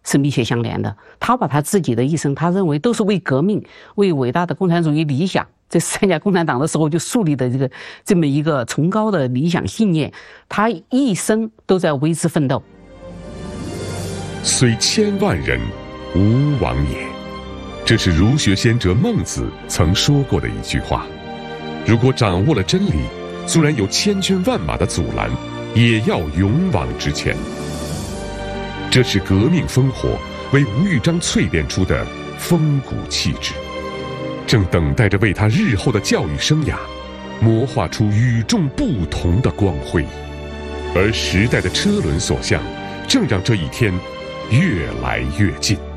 是密切相连的。他把他自己的一生，他认为都是为革命、为伟大的共产主义理想，在参加共产党的时候就树立的这么一个崇高的理想信念，他一生都在为之奋斗。 虽千万人，吾往也。这是儒学先哲孟子曾说过的一句话。如果掌握了真理，虽然有千军万马的阻拦，也要勇往直前。这是革命烽火为吴玉章淬炼出的风骨气质，正等待着为他日后的教育生涯磨画出与众不同的光辉。而时代的车轮所向，正让这一天越来越近。